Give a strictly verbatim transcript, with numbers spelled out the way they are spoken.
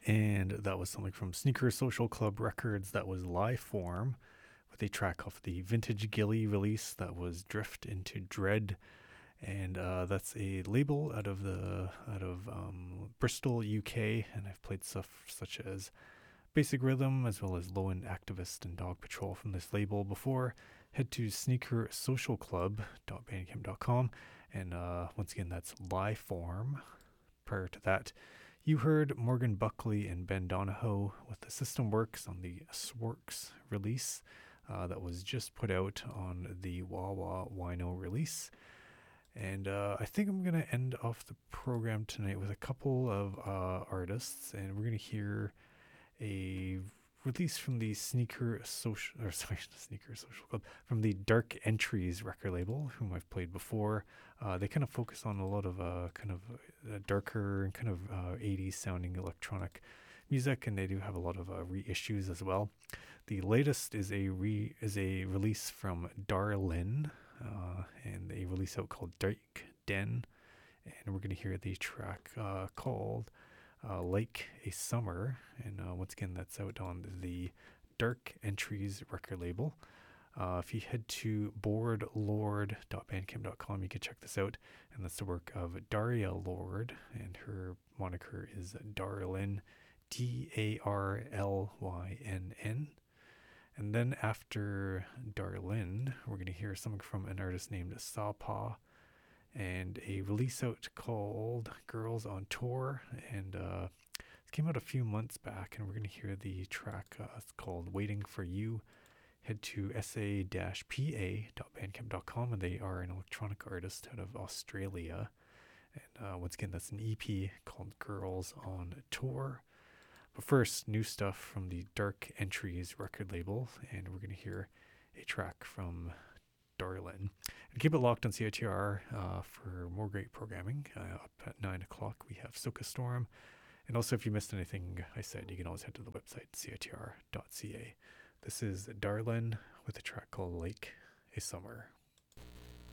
And that was something from Sneaker Social Club Records. That was Live Form with a track off the Vintage Gilly release that was Drift into Dread. And uh, that's a label out of the out of um, Bristol, U K. And I've played stuff such as Basic Rhythm as well as Low End Activist and Dog Patrol from this label before. Head to sneaker social club dot bandcamp dot com. And uh, once again, that's Live Form. Prior to that, you heard Morgan Buckley and Ben Donahoe with The System Works on the Sworks release uh, that was just put out on the Wawa Wino release. And uh, I think I'm going to end off the program tonight with a couple of uh, artists, and we're going to hear a release from the Sneaker Social, or sorry, Sneaker Social Club, from the Dark Entries record label, whom I've played before. Uh, they kind of focus on a lot of uh, kind of uh, darker and kind of uh, eighties sounding electronic music, and they do have a lot of uh, reissues as well. The latest is a re is a release from Darlin, uh, and a release out called Dark Den, and we're going to hear the track uh, called Uh, Like a Summer, and uh, once again, that's out on the Dark Entries record label. Uh, if you head to board lord dot bandcamp dot com, you can check this out, and that's the work of Daria Lord, and her moniker is Darlyn, D A R L Y N N. And then after Darlyn, we're going to hear something from an artist named Sawpaw, and a release out called Girls on Tour, and uh, it came out a few months back, and we're going to hear the track. Uh, it's called Waiting for You. Head to s a dash p a dot bandcamp dot com, and they are an electronic artist out of Australia. And uh, once again, that's an E P called Girls on Tour. But first, new stuff from the Dark Entries record label, and we're going to hear a track from Darlin. And keep it locked on C I T R uh, for more great programming. Uh, up at nine o'clock, we have Soca Storm. And also, if you missed anything I said, you can always head to the website, c i t r dot c a. This is Darlin with a track called Like a Summer.